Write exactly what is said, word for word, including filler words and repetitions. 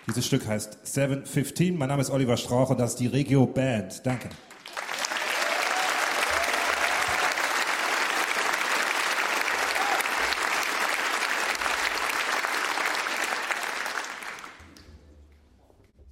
Dieses Stück heißt seven fifteen. Mein Name ist Oliver Strauch und das ist die Regio Band. Danke.